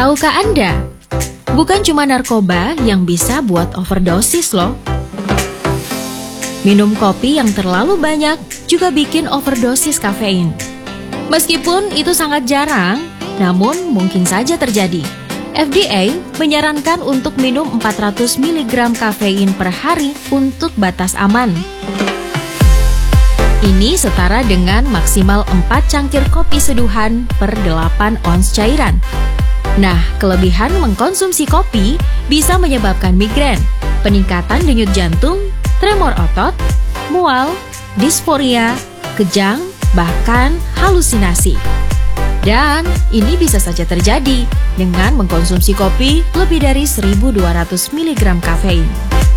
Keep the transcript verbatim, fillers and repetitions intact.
Tahukah Anda? Bukan cuma narkoba yang bisa buat overdosis loh. Minum kopi yang terlalu banyak juga bikin overdosis kafein. Meskipun itu sangat jarang, namun mungkin saja terjadi. F D A menyarankan untuk minum empat ratus miligram kafein per hari untuk batas aman. Ini setara dengan maksimal empat cangkir kopi seduhan per delapan ons cairan. Nah, kelebihan mengkonsumsi kopi bisa menyebabkan migrain, peningkatan denyut jantung, tremor otot, mual, disforia, kejang, bahkan halusinasi. Dan ini bisa saja terjadi dengan mengkonsumsi kopi lebih dari seribu dua ratus miligram kafein.